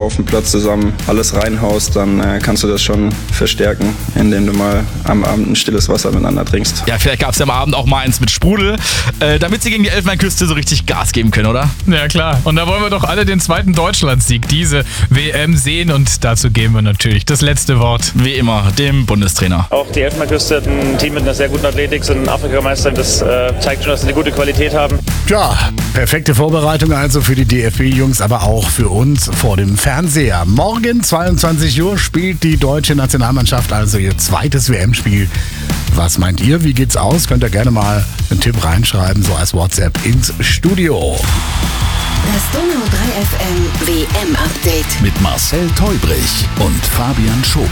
auf dem Platz zusammen alles reinhaust, dann kannst du das schon verstärken, indem du mal am Abend ein stilles Wasser miteinander trinkst. Ja, vielleicht gab es ja am Abend auch mal eins mit Sprudel, damit sie gegen die Elfenbeinküste so richtig Gas geben können, oder? Ja klar, und da wollen wir doch alle den zweiten Deutschlandsieg diese WM sehen und dazu geben wir natürlich das letzte Wort. Wie immer, dem Bundestrainer. Auch die Elfenbeinküste hat ein Team mit einer sehr guten Athletik, sind Afrikameister, das zeigt schon, dass sie eine gute Qualität haben. Ja, perfekte Vorbereitung also für die DFB-Jungs, aber auch für uns vor dem Fernseher. Morgen 22 Uhr spielt die deutsche Nationalmannschaft also ihr zweites WM-Spiel. Was meint ihr? Wie geht's aus? Könnt ihr gerne mal einen Tipp reinschreiben, so als WhatsApp ins Studio. Das Donau 3 FM WM-Update mit Marcel Teubrich und Fabian Schober.